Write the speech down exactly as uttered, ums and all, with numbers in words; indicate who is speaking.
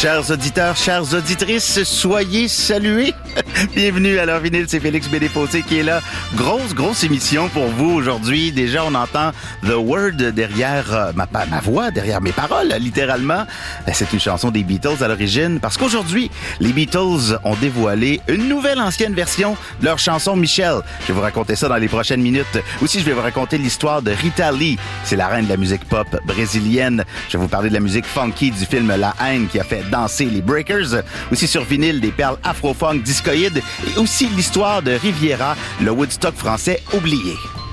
Speaker 1: Chers auditeurs, chères auditrices, soyez salués. Bienvenue à l'heure vinyle, c'est Félix Bédé-Potier qui est là. Grosse, grosse émission pour vous aujourd'hui. Déjà, on entend The Word derrière euh, ma, ma voix, derrière mes paroles, littéralement. C'est une chanson des Beatles à l'origine parce qu'aujourd'hui, les Beatles ont dévoilé une nouvelle ancienne version de leur chanson Michelle. Je vais vous raconter ça dans les prochaines minutes. Aussi, je vais vous raconter l'histoire de Rita Lee. C'est la reine de la musique pop brésilienne. Je vais vous parler de la musique funky du film La Haine qui a fait danser les Breakers. Aussi sur vinyle, des perles afro-funk discoïdes et aussi l'histoire de Riviera, le Woodstock français oublié.